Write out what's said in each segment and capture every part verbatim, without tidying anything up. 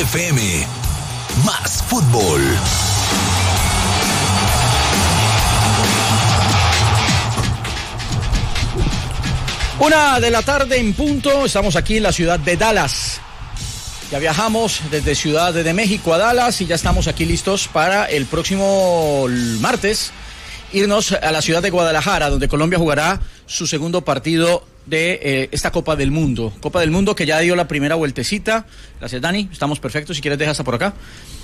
F M, más fútbol. Una de la tarde en punto, estamos aquí en la ciudad de Dallas. Ya viajamos desde Ciudad de México a Dallas y ya estamos aquí listos para el próximo martes irnos a la ciudad de Guadalajara, donde Colombia jugará su segundo partido de eh, esta Copa del Mundo. Copa del Mundo que ya dio la primera vueltecita. Gracias, Dani, estamos perfectos, si quieres deja hasta por acá.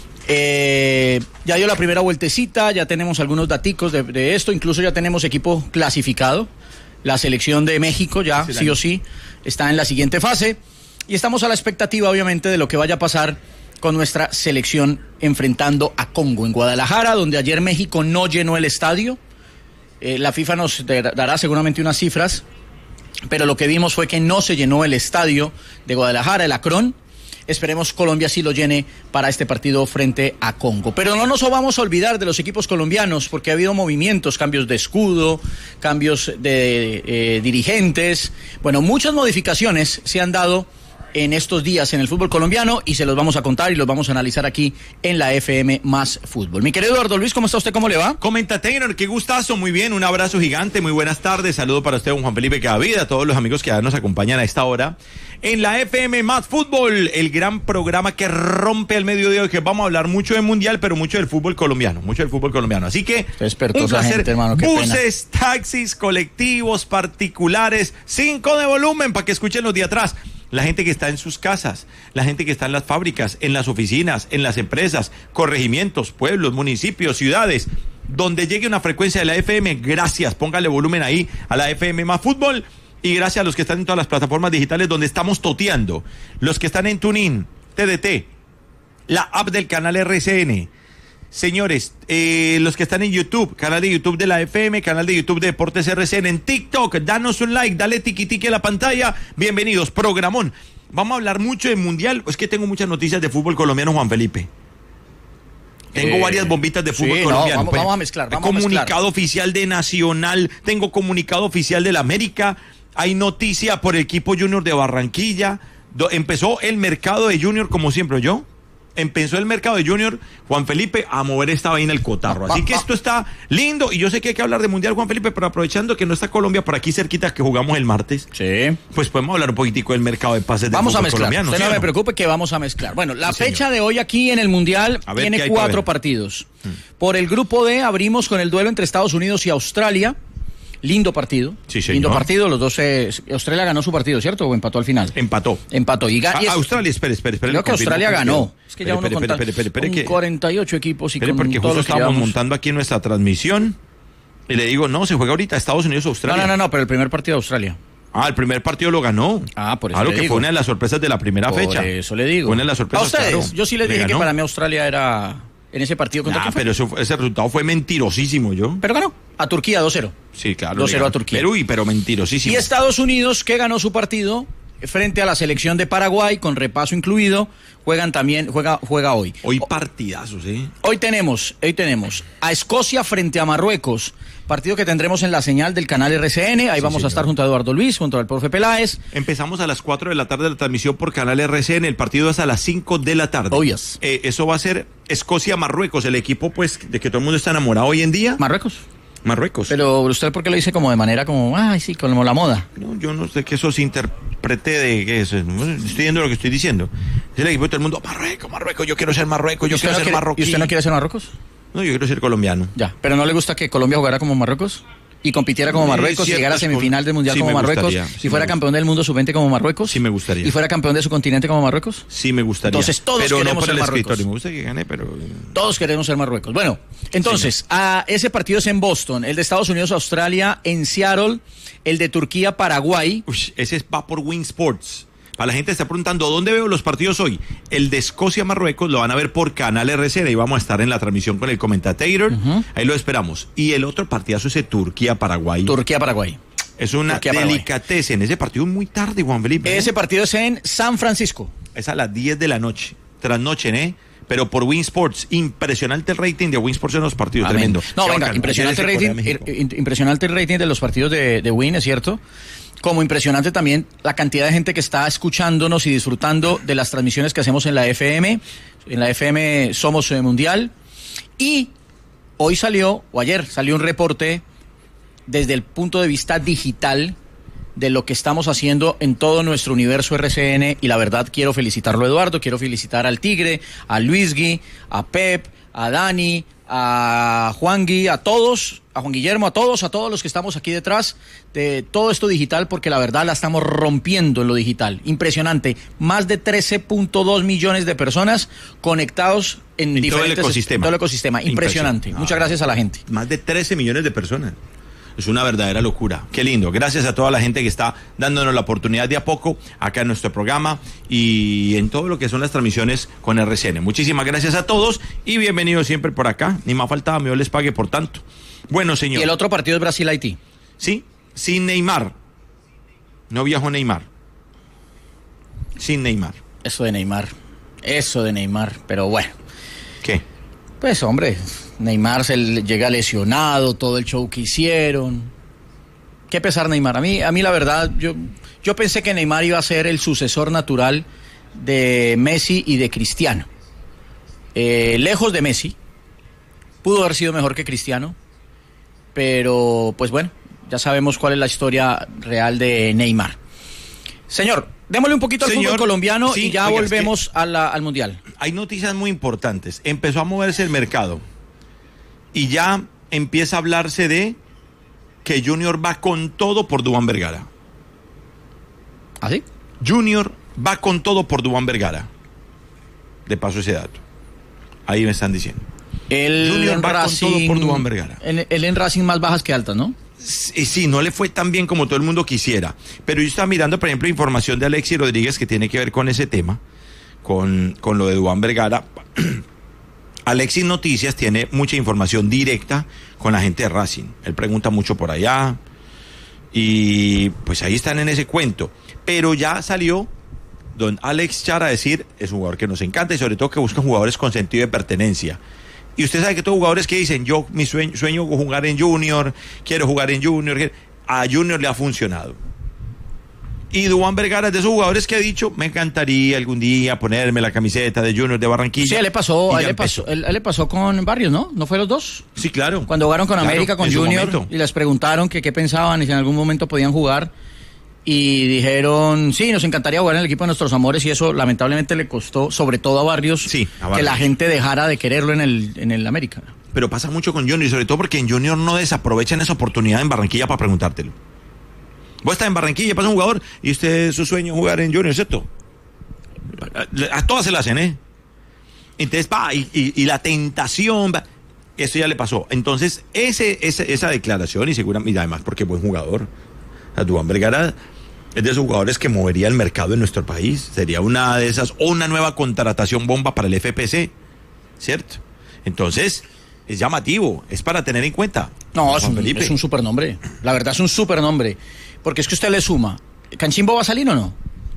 Eh, ya dio la primera vueltecita, ya tenemos algunos daticos de, de esto, incluso ya tenemos equipo clasificado. La selección de México ya, sí, sí o sí, está en la siguiente fase. Y estamos a la expectativa, obviamente, de lo que vaya a pasar con nuestra selección enfrentando a Congo en Guadalajara, donde ayer México no llenó el estadio. Eh, la FIFA nos dará seguramente unas cifras, pero lo que vimos fue que no se llenó el estadio de Guadalajara, el Akron. Esperemos Colombia sí lo llene para este partido frente a Congo. Pero no nos vamos a olvidar de los equipos colombianos, porque ha habido movimientos, cambios de escudo, cambios de eh, dirigentes. Bueno, muchas modificaciones se han dado en estos días en el fútbol colombiano y se los vamos a contar y los vamos a analizar aquí en la F M Más Fútbol. Mi querido Eduardo Luis, ¿cómo está usted? ¿Cómo le va? Comenta Taylor, qué gustazo, muy bien, un abrazo gigante, muy buenas tardes, saludo para usted, don Juan Felipe Cavida, a todos los amigos que ya nos acompañan a esta hora en la F M Más Fútbol, el gran programa que rompe el mediodía y que vamos a hablar mucho del mundial, pero mucho del fútbol colombiano, mucho del fútbol colombiano, así que un placer, gente, hermano, qué buses, pena. Taxis, colectivos, particulares, cinco de volumen para que escuchen los de atrás. La gente que está en sus casas, la gente que está en las fábricas, en las oficinas, en las empresas, corregimientos, pueblos, municipios, ciudades, donde llegue una frecuencia de la F M, gracias, póngale volumen ahí a la F M Más Fútbol y gracias a los que están en todas las plataformas digitales donde estamos toteando, los que están en TuneIn, T D T, la app del canal R C N. Señores, eh, los que están en YouTube, canal de YouTube de la F M, canal de YouTube de Deportes R C N, en TikTok, danos un like, dale tiqui tiqui a la pantalla, bienvenidos, programón. Vamos a hablar mucho del Mundial, es que tengo muchas noticias de fútbol colombiano, Juan Felipe. Tengo eh, varias bombitas de fútbol sí, colombiano. No, vamos, vamos a mezclar, vamos comunicado a mezclar. Oficial de Nacional, tengo comunicado oficial del América, hay noticia por el equipo Junior de Barranquilla, do, empezó el mercado de Junior como siempre, ¿yo? Empezó el mercado de Junior, Juan Felipe, a mover esta vaina el cotarro. Así que esto está lindo y yo sé que hay que hablar de Mundial, Juan Felipe, pero aprovechando que no está Colombia por aquí cerquita, que jugamos el martes, sí, pues podemos hablar un poquitico del mercado de pases del vamos fútbol a mezclar. colombiano. Usted ¿sí no o me preocupe que vamos a mezclar. Bueno, la sí, fecha señor. de hoy aquí en el Mundial tiene cuatro partidos. Hmm. Por el grupo D abrimos con el duelo entre Estados Unidos y Australia. Lindo partido, sí, señor. Lindo partido, los dos, eh, Australia ganó su partido, ¿cierto? ¿O empató al final? Empató. Empató. Y, ga- a, y es, Australia, espere, espere, espere. Creo que Australia ganó. Es que ya espere, uno espere, con, espere, espere, espere, con que, cuarenta y ocho equipos y espere, con porque todos justo los que estamos llevamos. montando aquí nuestra transmisión y le digo, no, se juega ahorita Estados Unidos o Australia. No, no, no, no, pero el primer partido de Australia. Ah, el primer partido lo ganó. Ah, por eso ah, lo le que digo. fue una de las sorpresas de la primera por fecha. Por eso le digo. Fue una de las sorpresas. A ustedes, claro, yo sí les dije ganó. que para mí Australia era en ese partido. ¿Contra Ah, pero eso, ese resultado fue mentirosísimo, yo. Pero ganó. A Turquía dos cero. Sí, claro. dos cero a Turquía. Pero, uy, pero mentirosísimo. Y Estados Unidos, que ganó su partido frente a la selección de Paraguay, con repaso incluido, juegan también, juega, juega hoy. Hoy partidazos, ¿eh? Hoy tenemos, hoy tenemos a Escocia frente a Marruecos, partido que tendremos en la señal del canal R C N, ahí sí, vamos señor. a estar junto a Eduardo Luis, junto al profe Peláez. Empezamos a las cuatro de la tarde la transmisión por canal R C N, el partido es a las cinco de la tarde. Oh, yes. eh, eso va a ser Escocia-Marruecos, el equipo pues de que todo el mundo está enamorado hoy en día. Marruecos. Marruecos. Pero usted, ¿por qué lo dice como de manera como, ay, sí, como la moda? No, yo no sé que eso se interprete de que eso. Estoy viendo lo que estoy diciendo. Es el equipo de todo el mundo, Marruecos, Marruecos, yo quiero ser Marruecos, yo quiero no ser quiere, marroquí. ¿Y usted no quiere ser Marruecos? No, yo quiero ser colombiano. Ya, pero ¿no le gusta que Colombia jugara como Marruecos? Y compitiera como Marruecos, y llegara a semifinal del Mundial sí como Marruecos, sí y fuera campeón del mundo sub veinte como Marruecos. Sí me gustaría. Y fuera campeón de su continente como Marruecos. Sí me gustaría. Entonces todos pero queremos no por ser el Marruecos. escritorio. Me gusta que gane, pero... Todos queremos ser Marruecos. Bueno, entonces, sí, a ese partido es en Boston, el de Estados Unidos, Australia, en Seattle, el de Turquía, Paraguay. Uy, ese va por Win Sports. Para la gente que está preguntando, ¿dónde veo los partidos hoy? El de Escocia-Marruecos lo van a ver por Canal R C N y vamos a estar en la transmisión con el comentator. Uh-huh. Ahí lo esperamos. Y el otro partidazo es de Turquía-Paraguay. Turquía-Paraguay. Es una delicatessen. Ese partido es muy tarde, Juan Felipe. Ese partido es en San Francisco. Es a las diez de la noche. Trasnoche, ¿eh? Pero por Win Sports. Impresionante el rating de Win Sports en los partidos. Amén. Tremendo. No, venga, impresionante el rating, impresionante el rating de los partidos de, de Win, es cierto. como impresionante también la cantidad de gente que está escuchándonos y disfrutando de las transmisiones que hacemos en la F M. En la F M Somos Mundial. Y hoy salió, o ayer salió un reporte desde el punto de vista digital de lo que estamos haciendo en todo nuestro universo R C N, y la verdad quiero felicitarlo a Eduardo, quiero felicitar al Tigre, a Luisgui, a Pep, a Dani, a Juangui, a todos, a Juan Guillermo, a todos, a todos los que estamos aquí detrás de todo esto digital, porque la verdad la estamos rompiendo en lo digital. Impresionante, más de trece punto dos millones de personas conectados en, en diferentes, todo el ecosistema. Todo el ecosistema. Impresionante. Muchas gracias a la gente. Más de trece millones de personas. Es una verdadera locura. Qué lindo. Gracias a toda la gente que está dándonos la oportunidad de a poco acá en nuestro programa y en todo lo que son las transmisiones con R C N. Muchísimas gracias a todos y bienvenidos siempre por acá. Ni más faltaba, Dios les pague por tanto. Bueno, señor. Y el otro partido es Brasil-Haití. Sí, sin Neymar. No viajó Neymar. Sin Neymar. Eso de Neymar. Eso de Neymar. Pero bueno. ¿Qué? Pues hombre, Neymar se le llega lesionado, todo el show que hicieron. Qué pesar Neymar. A mí, a mí la verdad, yo, yo pensé que Neymar iba a ser el sucesor natural de Messi y de Cristiano. Eh, lejos de Messi, pudo haber sido mejor que Cristiano, pero pues bueno, ya sabemos cuál es la historia real de Neymar. Señor, démosle un poquito al Señor, fútbol colombiano sí, y ya oiga, volvemos es que a la, al Mundial. Hay noticias muy importantes. Empezó a moverse el mercado y ya empieza a hablarse de que Junior va con todo por Duván Vergara. ¿Ah, sí? Junior va con todo por Duván Vergara. De paso ese dato. Ahí me están diciendo. El Junior va Racing, con todo por Duván Vergara. Él en Racing más bajas que altas, ¿no? Sí, sí, no le fue tan bien como todo el mundo quisiera. Pero yo estaba mirando, por ejemplo, información de Alexis Rodríguez que tiene que ver con ese tema, con, con lo de Duván Vergara. Alexis Noticias tiene mucha información directa con la gente de Racing. Él pregunta mucho por allá y pues ahí están en ese cuento. Pero ya salió don Alex Char a decir, es un jugador que nos encanta y sobre todo que busca jugadores con sentido de pertenencia. Y usted sabe que todos jugadores que dicen, yo mi sueño, sueño jugar en Junior, quiero jugar en Junior, a Junior le ha funcionado. Y Duván Vergara es de esos jugadores que ha dicho, me encantaría algún día ponerme la camiseta de Junior de Barranquilla. Sí, a él le pasó, a él le pasó, él, él le pasó con Barrios, ¿no? ¿No fue los dos? Sí, claro. Cuando jugaron con claro, América, con Junior, y les preguntaron que qué pensaban y si en algún momento podían jugar. Y dijeron, sí, nos encantaría jugar en el equipo de nuestros amores, y eso lamentablemente le costó, sobre todo a Barrios, sí, a Barrios, que la gente dejara de quererlo en el, en el América. Pero pasa mucho con Junior, y sobre todo porque en Junior no desaprovechan esa oportunidad en Barranquilla para preguntártelo. Vos estás en Barranquilla, pasa un jugador, y usted su sueño es jugar en Junior, ¿cierto? A, a todas se la hacen, ¿eh? Entonces, va, y, y, y la tentación, va, eso ya le pasó. Entonces, ese, ese, esa declaración, y seguramente, además, porque es buen jugador, a Duván Vergara es de esos jugadores que movería el mercado en nuestro país. Sería una de esas, o una nueva contratación bomba para el F P C, ¿cierto? Entonces, es llamativo, es para tener en cuenta. No, es un, es un supernombre. La verdad es un supernombre. Porque es que usted le suma. ¿Canchimbo va a salir o no?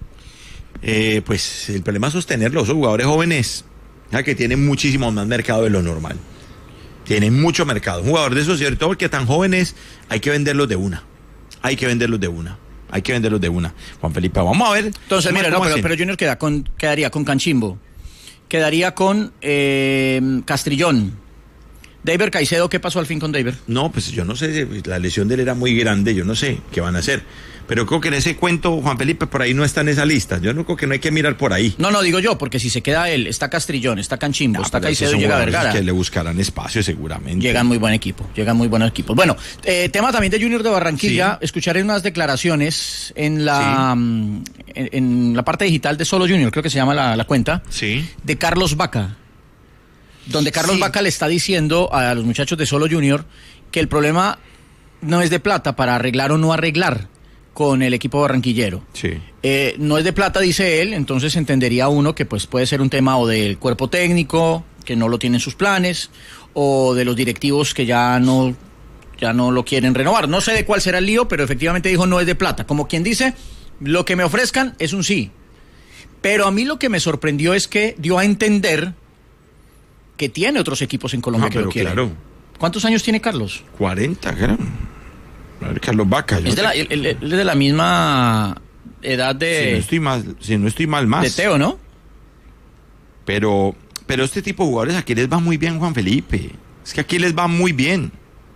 Eh, pues el problema es sostenerlo. Esos jugadores jóvenes, ya que tienen muchísimo más mercado de lo normal. Tienen mucho mercado. Un jugador de esos, cierto, porque tan jóvenes, hay que venderlos de una. Hay que venderlos de una. Hay que venderlos de una. Juan Felipe, vamos a ver. Entonces, mira, no, pero, pero Junior queda con, quedaría con Canchimbo. Quedaría con eh, Castrillón. David Caicedo, ¿qué pasó al fin con David? No, pues yo no sé, la lesión de él era muy grande, yo no sé qué van a hacer. Pero creo que en ese cuento, Juan Felipe, por ahí no está en esa lista. Yo no creo que no hay que mirar por ahí. No, no, digo yo, porque si se queda él, está Castrillón, está Canchimbo, no, está Caicedo y llega Vergara. Que le buscarán espacio seguramente. Llegan muy buen equipo, llegan muy buenos equipos. Bueno, eh, tema también de Junior de Barranquilla, sí. Escucharé unas declaraciones en la, sí. en, en la parte digital de Solo Junior, creo que se llama la, la cuenta, sí. de Carlos Vaca. Donde Carlos sí. Vaca le está diciendo a los muchachos de Solo Junior que el problema no es de plata para arreglar o no arreglar con el equipo barranquillero. Sí. Eh, no es de plata, dice él, entonces entendería uno que pues puede ser un tema o del cuerpo técnico, que no lo tiene en sus planes, o de los directivos que ya no, ya no lo quieren renovar. No sé de cuál será el lío, pero efectivamente dijo no es de plata. Como quien dice, lo que me ofrezcan es un sí. Pero a mí lo que me sorprendió es que dio a entender que tiene otros equipos en Colombia ah, que lo quieren. Claro. ¿Cuántos años tiene Carlos? cuarenta, creo. Carlos Vaca. Es de, la, él, él, él es de la misma edad de... Si no estoy mal, si no estoy mal más. De Teo, ¿no? Pero, pero este tipo de jugadores aquí les va muy bien, Juan Felipe. Es que aquí les va muy bien.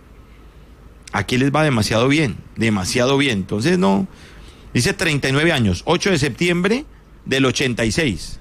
Aquí les va demasiado bien, demasiado bien. Entonces no, dice treinta y nueve años, ocho de septiembre del ochenta y seis.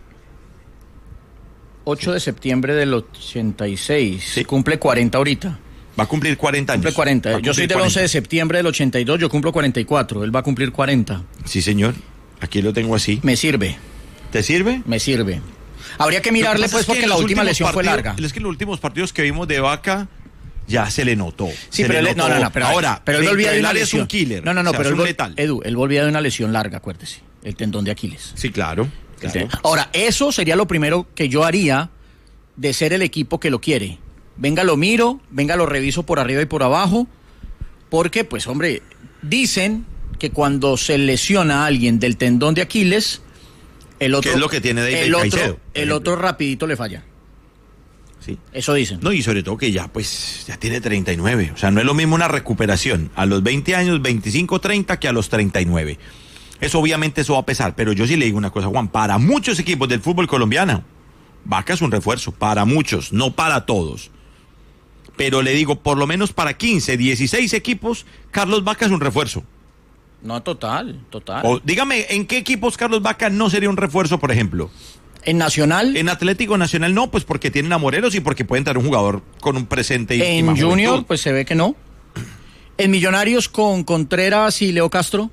ocho de septiembre del ochenta y seis. Sí. Cumple cuarenta ahorita. Va a cumplir cuarenta años. Cumple cuarenta. Yo soy del cuarenta. once de septiembre del ochenta y dos, yo cumplo cuarenta y cuatro. Él va a cumplir cuarenta. Sí, señor. Aquí lo tengo así. Me sirve. ¿Te sirve? Me sirve. Habría que mirarle, pues, porque la última lesión fue larga. Es que los últimos partidos que vimos de Vaca ya se le notó. Sí, se pero le él, notó. no, no, no, pero ahora, pero él volvía de una lesión. es un killer. No, no, no, o sea, pero es él, un vol- letal. Edu, él volvía de una lesión larga, acuérdese, el tendón de Aquiles. Sí, claro. claro. Ahora, eso sería lo primero que yo haría de ser el equipo que lo quiere. Venga, lo miro, venga, lo reviso por arriba y por abajo, porque, pues, hombre, dicen que cuando se lesiona a alguien del tendón de Aquiles, el otro, ¿Qué es lo que tiene David el otro, Caicedo, por el ejemplo? otro rapidito le falla. Sí. Eso dicen. No, y sobre todo que ya, pues, ya tiene treinta y nueve. O sea, no es lo mismo una recuperación a los veinte años, veinticinco, treinta, que a los treinta y nueve. Eso obviamente eso va a pesar, pero yo sí le digo una cosa, Juan, para muchos equipos del fútbol colombiano, Vaca es un refuerzo, para muchos, no para todos. Pero le digo, por lo menos para quince, dieciséis equipos, Carlos Vaca es un refuerzo. No, total, total. O dígame, ¿en qué equipos Carlos Vaca no sería un refuerzo, por ejemplo? En Nacional, En Atlético Nacional no, pues porque tienen a Morelos y porque puede entrar un jugador con un presente y y en más Junior, juventud. pues se ve que no. En Millonarios con Contreras y Leo Castro.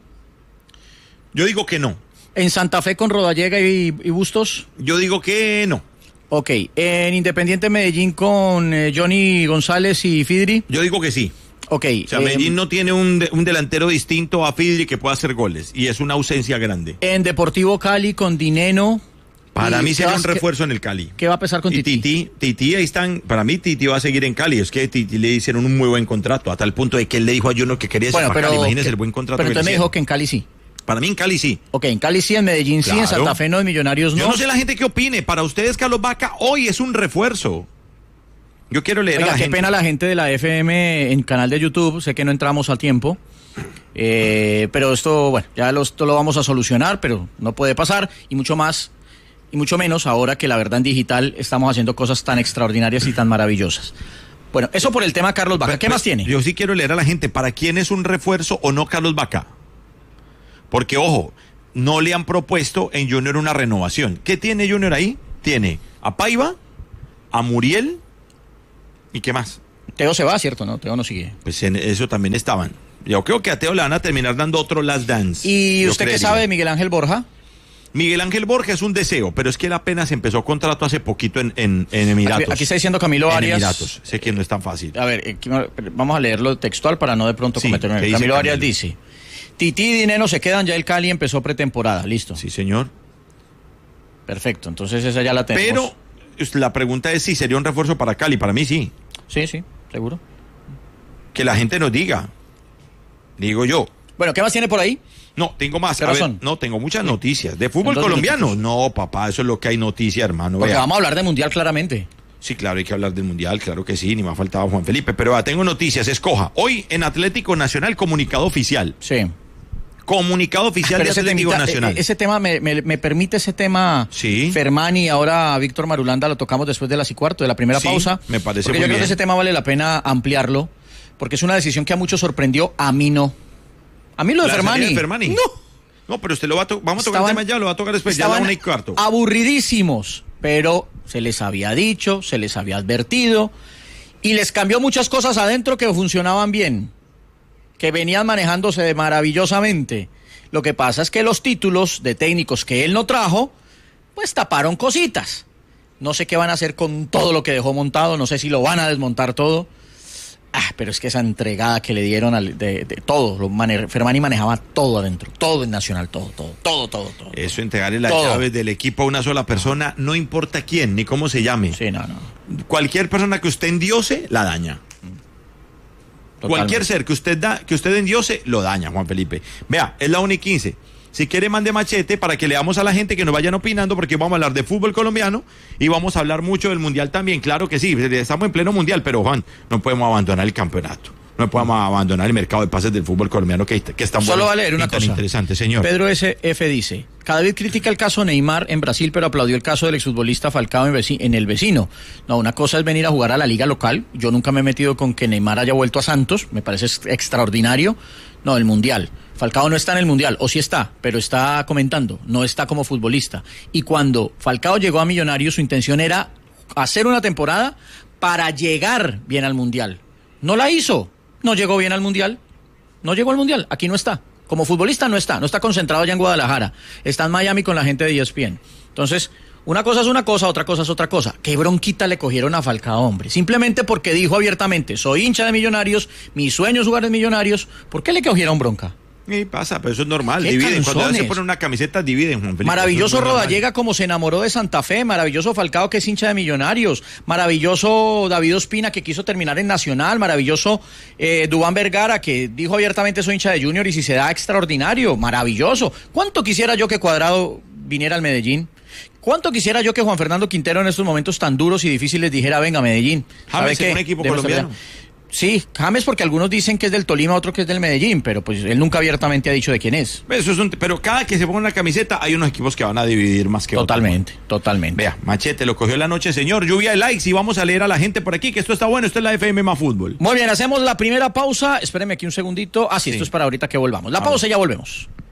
Yo digo que no. En Santa Fe con Rodallega y, y Bustos. Yo digo que no. Ok. En Independiente Medellín con eh, Johnny González y Fidri. Yo digo que sí. Ok. O sea, eh, Medellín no tiene un, de- un delantero distinto a Fidri que pueda hacer goles. Y es una ausencia grande. En Deportivo Cali con Dineno. Para Y mí sería ¿qué un vas- refuerzo en el Cali. ¿Qué va a pasar con Y Titi? Titi, Titi, ahí están. Para mí, Titi va a seguir en Cali. Es que Titi le hicieron un muy buen contrato. A tal punto de que él le dijo a Juno que quería irse Bueno, para pero. Cali. Imagínese que- el buen contrato Pero que le usted me hicieron. dijo que en Cali sí. Para mí, en Cali sí. Ok, en Cali sí, en Medellín sí, en Claro. Santa Fe no, en Millonarios no. Yo no sé la gente qué opine. Para ustedes, Carlos Vaca, hoy es un refuerzo. Yo quiero leer Oiga, a la qué gente. pena la gente de la F M en canal de YouTube. Sé que no entramos a tiempo. Eh, pero esto, bueno, ya lo, esto lo vamos a solucionar, pero no puede pasar. Y mucho más, y mucho menos ahora que la verdad en digital estamos haciendo cosas tan extraordinarias y tan maravillosas. Bueno, eso por el tema Carlos Vaca. ¿Qué Pe- más tiene? Yo sí quiero leer a la gente. ¿Para quién es un refuerzo o no Carlos Vaca? Porque, ojo, no le han propuesto en Junior una renovación. ¿Qué tiene Junior ahí? Tiene a Paiva, a Muriel y ¿qué más? Teo se va, ¿cierto? No, Teo no sigue. Pues en eso también estaban. Yo creo que a Teo le van a terminar dando otro last dance. ¿Y Yo usted qué creería. sabe de Miguel Ángel Borja? Miguel Ángel Borja es un deseo, pero es que él apenas empezó contrato hace poquito en, en, en Emiratos. Aquí, aquí está diciendo Camilo En Arias. Emiratos. Sé que no es tan fácil. A ver, eh, vamos a leerlo textual para no de pronto Sí, cometer un ¿qué error. dice Camilo Arias Camilo? dice: Titi y Dineno se quedan, ya el Cali empezó pretemporada. Listo. Sí, señor. Perfecto, entonces esa ya la tenemos. Pero la pregunta es si sería un refuerzo para Cali. Para mí sí. Sí, sí, seguro. Que la gente nos diga. Digo yo. Bueno, ¿qué más tiene por ahí? No, tengo más. ¿Qué A ver, razón? no, tengo muchas noticias. ¿De fútbol En dos colombiano? minutitos. No, papá, eso es lo que hay noticia, hermano. Porque Vea. vamos a hablar de Mundial claramente. Sí, claro, hay que hablar del Mundial, claro que sí, ni me ha faltado Juan Felipe. Pero vea, tengo noticias, escoja. Hoy en Atlético Nacional, comunicado oficial. Sí. Comunicado oficial Pero de ese, Atlético temita, Nacional. eh, ese tema, me, me, me permite ese tema, Sí. Fermán y ahora Víctor Marulanda lo tocamos después de las y cuarto, de la primera Sí, pausa. me parece Porque muy yo creo bien. que ese tema vale la pena ampliarlo, porque es una decisión que a muchos sorprendió, a mí no. A mí lo de La salida Fermani. de Fermani. No. No, pero usted lo va a to- vamos a tocar Estaban- el tema ya, lo va a tocar después, ya a la Estaban una y cuarto. aburridísimos, pero se les había dicho, se les había advertido y les cambió muchas cosas adentro que funcionaban bien, que venían manejándose maravillosamente. Lo que pasa es que los títulos de técnicos que él no trajo, pues taparon cositas. No sé qué van a hacer con todo lo que dejó montado, no sé si lo van a desmontar todo. Ah, pero es que esa entregada que le dieron al, de, de todo, lo mane- Fermani manejaba todo adentro, todo en Nacional, todo, todo, todo, todo, todo. Eso, entregarle las Todo. llaves del equipo a una sola persona, no importa quién, ni cómo se llame. Sí, no, no. Cualquier persona que usted endiose, la daña. Totalmente. Cualquier ser que usted da, que usted endiose, lo daña, Juan Felipe. Vea, es la una y quince. Si quiere, mande machete para que leamos a la gente que nos vayan opinando, porque vamos a hablar de fútbol colombiano y vamos a hablar mucho del mundial también. Claro que sí, estamos en pleno mundial, pero Juan, no podemos abandonar el campeonato. no podemos abandonar el mercado de pases del fútbol colombiano que, que es tan Solo bueno, va a leer una y tan cosa. interesante, señor. Pedro S F dice, Cadavid critica el caso Neymar en Brasil, pero aplaudió el caso del exfutbolista Falcao en, veci- en el vecino. No, una cosa es venir a jugar a la liga local. Yo nunca me he metido con que Neymar haya vuelto a Santos, me parece ex- extraordinario. No, el Mundial. Falcao no está en el Mundial, o sí está, pero está comentando, no está como futbolista. Y cuando Falcao llegó a Millonarios, su intención era hacer una temporada para llegar bien al Mundial. No la hizo, no llegó bien al Mundial, no llegó al Mundial, aquí no está. Como futbolista no está, no está concentrado allá en Guadalajara, está en Miami con la gente de E S P N. Entonces, una cosa es una cosa, otra cosa es otra cosa. ¿Qué bronquita le cogieron a Falcao, hombre? Simplemente porque dijo abiertamente, soy hincha de Millonarios, mi sueño es jugar en Millonarios. ¿Por qué le cogieron bronca? Y pasa, pero eso es normal, ¿Qué dividen. Cuando canzones? se ponen una camiseta, dividen, Juan Felipe. Maravilloso Eso es muy Rodallega como se enamoró de Santa Fe, maravilloso Falcao que es hincha de Millonarios, maravilloso David Ospina que quiso terminar en Nacional, maravilloso eh, Duván Vergara que dijo abiertamente soy hincha de Junior y si se da extraordinario, maravilloso. ¿Cuánto quisiera yo que Cuadrado viniera al Medellín? ¿Cuánto quisiera yo que Juan Fernando Quintero en estos momentos tan duros y difíciles dijera venga Medellín? James ¿Sabe es qué? un equipo Debemos colombiano. cambiar. Sí, James porque algunos dicen que es del Tolima, otro que es del Medellín, pero pues él nunca abiertamente ha dicho de quién es. Eso es un, pero cada que se ponga una camiseta hay unos equipos que van a dividir más que Totalmente, otros. totalmente. Vea, Machete lo cogió en la noche, señor. Lluvia de likes y vamos a leer a la gente por aquí, que esto está bueno, esto es la F M más fútbol. Muy bien, hacemos la primera pausa. Espéreme aquí un segundito. Ah, sí, Sí. esto es para ahorita que volvamos. La Vamos. pausa y ya volvemos.